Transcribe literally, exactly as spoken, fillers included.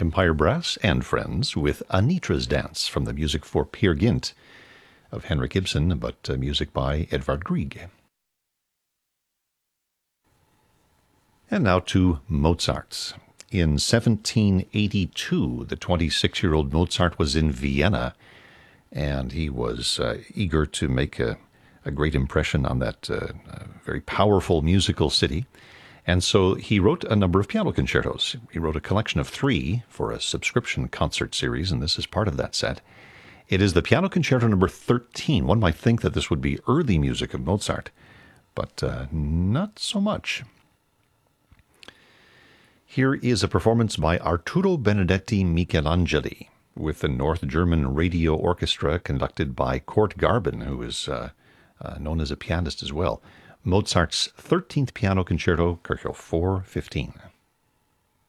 Empire Brass and Friends with Anitra's Dance from the music for Peer Gynt of Henrik Ibsen, but uh, music by Edvard Grieg. And now to Mozart. In seventeen eighty-two, the twenty-six-year-old Mozart was in Vienna, and he was uh, eager to make a, a great impression on that uh, uh, very powerful musical city. And so he wrote a number of piano concertos. He wrote a collection of three for a subscription concert series, and this is part of that set. It is the Piano Concerto number thirteen. One might think that this would be early music of Mozart, but uh, not so much. Here is a performance by Arturo Benedetti Michelangeli with the North German Radio Orchestra conducted by Kurt Garben, who is uh, uh, known as a pianist as well. Mozart's thirteenth Piano Concerto, Kirchhoff four fifteen.